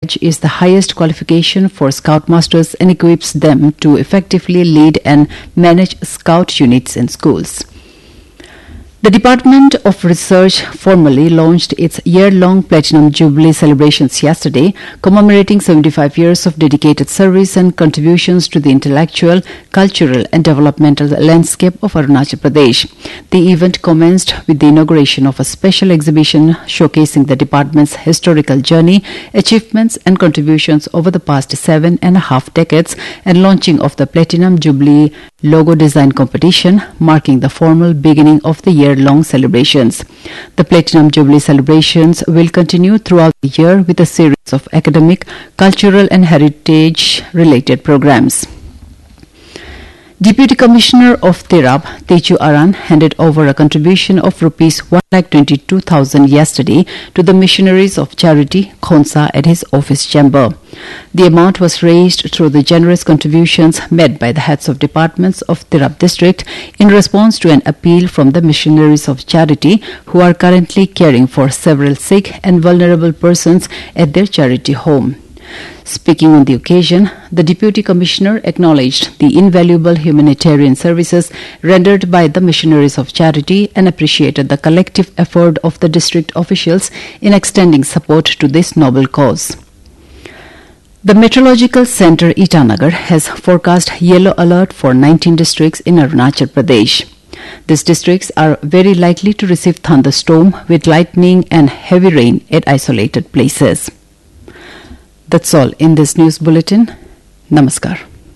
badge is the highest qualification for Scoutmasters and equips them to effectively lead and manage Scout units in schools. The Department of Research formally launched its year-long Platinum Jubilee celebrations yesterday, commemorating 75 years of dedicated service and contributions to the intellectual, cultural and developmental landscape of Arunachal Pradesh. The event commenced with the inauguration of a special exhibition showcasing the department's historical journey, achievements and contributions over the past 7.5 decades and launching of the Platinum Jubilee logo design competition, marking the formal beginning of the year-long celebrations. The Platinum Jubilee celebrations will continue throughout the year with a series of academic, cultural and heritage-related programs. Deputy Commissioner of Tirap, Teju Aran, handed over a contribution of Rs 1,22,000 yesterday to the missionaries of charity, Khonsa, at his office chamber. The amount was raised through the generous contributions made by the heads of departments of Tirap district in response to an appeal from the missionaries of charity who are currently caring for several sick and vulnerable persons at their charity home. Speaking on the occasion, the Deputy Commissioner acknowledged the invaluable humanitarian services rendered by the missionaries of charity and appreciated the collective effort of the district officials in extending support to this noble cause. The Meteorological Centre Itanagar has forecast yellow alert for 19 districts in Arunachal Pradesh. These districts are very likely to receive thunderstorm with lightning and heavy rain at isolated places. That's all in this news bulletin. Namaskar.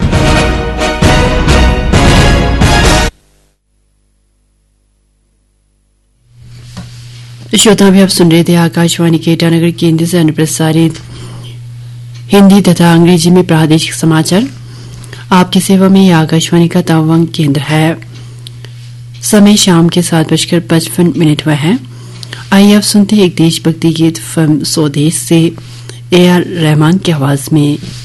श्रोता भी आप सुन रहे थे आकाशवाणी के ईटानगर केंद्र से अनुप्रसारित हिंदी तथा अंग्रेजी में प्रादेशिक समाचार। आपकी सेवा में यह आकाशवाणी का तवांग केंद्र है। समय शाम के 7:55 हुआ है। आइए आप सुनते हैं एक देशभक्ति गीत फिल्म स्वदेश से A.R. रहमान की आवाज में।